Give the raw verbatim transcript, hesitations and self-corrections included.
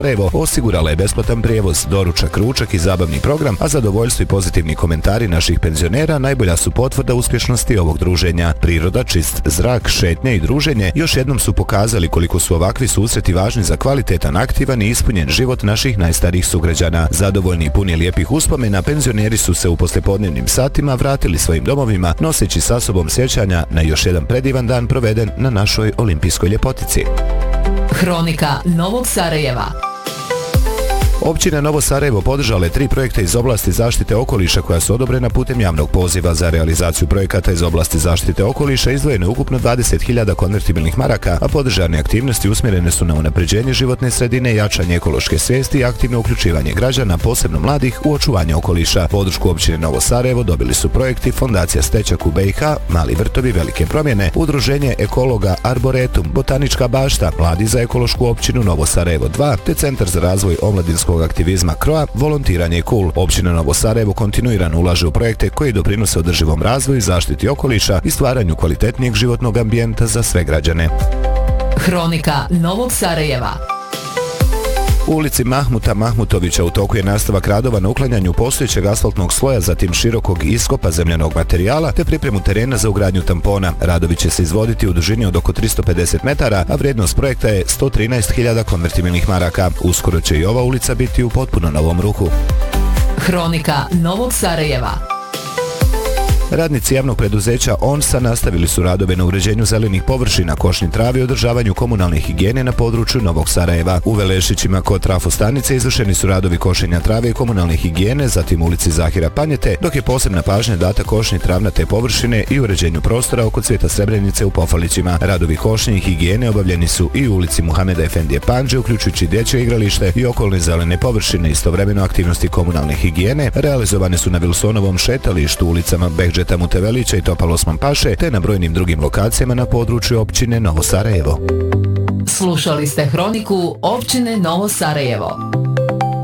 Sarajevo osigurala je besplatan prijevoz, doručak, ručak i zabavni program, a zadovoljstvo i pozitivni komentari naših penzionera najbolja su potvrda uspješnosti ovog druženja. Priroda, čist zrak, šetnje i druženje još jednom su pokazali koliko su ovakvi susreti važni za kvalitetan, aktivan i ispunjen život naših najstarijih sugrađana. Zadovoljni i puni lijepih uspomena, penzioneri su se u poslijepodnevnim satima vratili svojim domovima, noseći sa sobom sjećanja na još jedan predivan dan proveden na našoj olimpijskoj ljepotici. Hronika Novog Sarajeva. Općina Novo Sarajevo podržala je tri projekta iz oblasti zaštite okoliša koja su odobrena putem javnog poziva. Za realizaciju projekata iz oblasti zaštite okoliša izdvojeno je ukupno dvadeset hiljada konvertibilnih maraka, a podržane aktivnosti usmjerene su na unapređenje životne sredine, jačanje ekološke svijesti i aktivno uključivanje građana, posebno mladih, u očuvanje okoliša. Podršku općine Novo Sarajevo dobili su projekti Fondacija Stećak u B i H, Mali vrtovi, velike promjene, Udruženje ekologa Arboretum, Botanička bašta, Mladi za ekološku općinu Novo Sarajevo dva, te Centar za razvoj omladinskog aktivizma K R O A, volontiranje Kul. Općina Novo Sarajevo kontinuirano ulaže u projekte koji doprinose održivom razvoju, zaštiti okoliša i stvaranju kvalitetnijeg životnog ambijenta za sve građane. Hronika Novog Sarajeva. U ulici Mahmuta Mahmutovića u toku je nastavak radova na uklanjanju postojećeg asfaltnog sloja, zatim širokog iskopa zemljanog materijala te pripremu terena za ugradnju tampona. Radovi će se izvoditi u dužini od oko tristo pedeset metara, a vrijednost projekta je sto trinaest hiljada konvertibilnih maraka. Uskoro će i ova ulica biti u potpuno novom ruhu. Hronika Novog Sarajeva. Radnici javnog preduzeća O N S A nastavili su radove na uređenju zelenih površina, košnji travi i održavanju komunalne higijene na području Novog Sarajeva. U Velešićima kod trafostanice izvršeni su radovi košenja trave i komunalne higijene, zatim u ulici Zahira Panjete, dok je posebna pažnja data košnji travnate površine i uređenju prostora oko Cvijeta Srebrenice u Pofalićima. Radovi košnje i higijene obavljeni su i u ulici Muhameda Efendije Pandže, uključujući dječje igralište i okolne zelene površine. Istovremeno aktivnosti komunalne higijene realizovane su na Vilsonovom šetalištu, ulicama Behđe Mutevelića i Topal Osman Paše, te na brojnim drugim lokacijama na području općine Novo Sarajevo. Slušali ste Hroniku općine Novo Sarajevo.